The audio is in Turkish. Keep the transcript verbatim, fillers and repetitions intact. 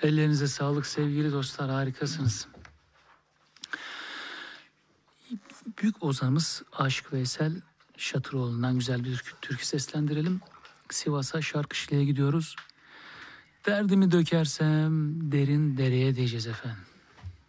Ellerinize sağlık sevgili dostlar, harikasınız. Büyük ozanımız Aşık Veysel Şatıroğlu'ndan güzel bir türkü seslendirelim. Sivas'a Şarkışla'ya gidiyoruz. Derdimi dökersem derin dereye diyeceğiz efendim.